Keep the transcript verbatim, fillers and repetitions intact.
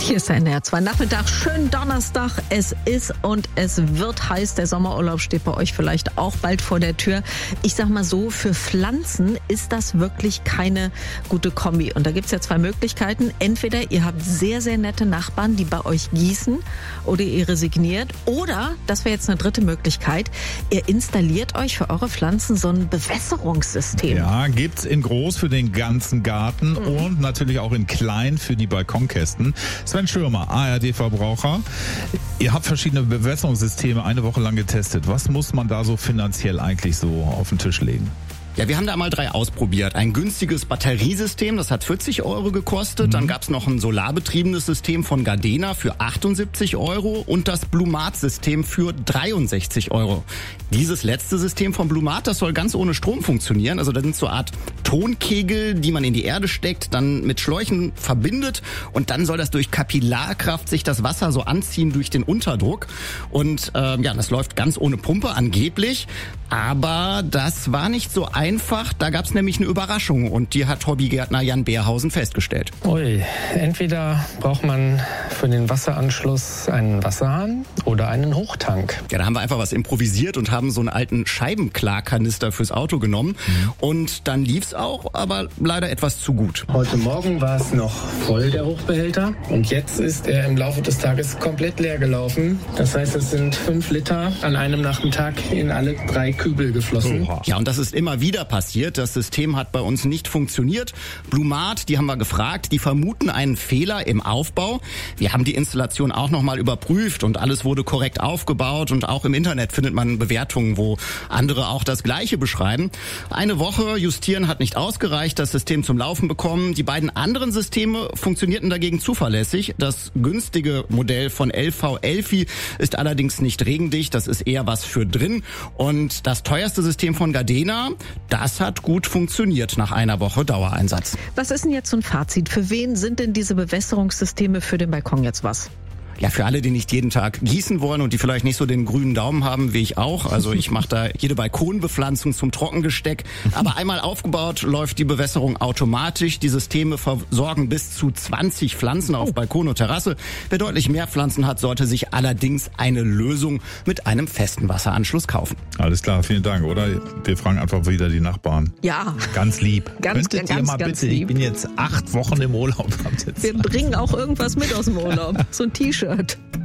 Hier ist der N D R zwei Nachmittag. Schönen Donnerstag. Es ist und es wird heiß. Der Sommerurlaub steht bei euch vielleicht auch bald vor der Tür. Ich sag mal so, für Pflanzen ist das wirklich keine gute Kombi. Und da gibt's ja zwei Möglichkeiten. Entweder ihr habt sehr, sehr nette Nachbarn, die bei euch gießen, oder ihr resigniert. Oder, das wäre jetzt eine dritte Möglichkeit, ihr installiert euch für eure Pflanzen so ein Bewässerungssystem. Ja, gibt's in groß für den ganzen Garten mhm. und natürlich auch in klein für die Balkonkästen. Sven Schirmer, A R D-Verbraucher. Ihr habt verschiedene Bewässerungssysteme eine Woche lang getestet. Was muss man da so finanziell eigentlich so auf den Tisch legen? Ja, wir haben da mal drei ausprobiert. Ein günstiges Batteriesystem, das hat vierzig Euro gekostet. Mhm. Dann gab's noch ein solarbetriebenes System von Gardena für achtundsiebzig Euro und das Blumat-System für dreiundsechzig Euro. Dieses letzte System von Blumat, das soll ganz ohne Strom funktionieren. Also das sind so eine Art Tonkegel, die man in die Erde steckt, dann mit Schläuchen verbindet und dann soll das durch Kapillarkraft sich das Wasser so anziehen durch den Unterdruck. Und äh, ja, das läuft ganz ohne Pumpe angeblich. Aber das war nicht so einfach. Da gab es nämlich eine Überraschung und die hat Hobbygärtner Jan Beerhausen festgestellt. Ui, entweder braucht man für den Wasseranschluss einen Wasserhahn oder einen Hochtank. Ja, da haben wir einfach was improvisiert und haben so einen alten Scheibenklarkanister fürs Auto genommen. Mhm. Und dann lief's auch, aber leider etwas zu gut. Heute Morgen war es noch voll, der Hochbehälter. Und jetzt ist er im Laufe des Tages komplett leer gelaufen. Das heißt, es sind fünf Liter an einem Nachmittag in alle drei Kübel geflossen. Ja, und das ist immer wieder passiert. Das System hat bei uns nicht funktioniert. Blumat, die haben wir gefragt, die vermuten einen Fehler im Aufbau. Wir haben die Installation auch nochmal überprüft und alles wurde korrekt aufgebaut und auch im Internet findet man Bewertungen, wo andere auch das Gleiche beschreiben. Eine Woche justieren hat nicht ausgereicht, das System zum Laufen bekommen. Die beiden anderen Systeme funktionierten dagegen zuverlässig. Das günstige Modell von L V Elfi ist allerdings nicht regendicht, das ist eher was für drin. Und das teuerste System von Gardena, das hat gut funktioniert nach einer Woche Dauereinsatz. Was ist denn jetzt so ein Fazit? Für wen sind denn diese Bewässerungssysteme für den Balkon jetzt was? Ja, für alle, die nicht jeden Tag gießen wollen und die vielleicht nicht so den grünen Daumen haben, wie ich auch. Also ich mache da jede Balkonbepflanzung zum Trockengesteck. Aber einmal aufgebaut, läuft die Bewässerung automatisch. Die Systeme versorgen bis zu zwanzig Pflanzen auf Balkon und Terrasse. Wer deutlich mehr Pflanzen hat, sollte sich allerdings eine Lösung mit einem festen Wasseranschluss kaufen. Alles klar, vielen Dank, oder? Wir fragen einfach wieder die Nachbarn. Ja. Ganz lieb. Ganz, Könntet ganz, ihr mal ganz bitte, lieb. ich bin jetzt acht Wochen im Urlaub. Wir bringen auch irgendwas mit aus dem Urlaub. So ein T-Shirt.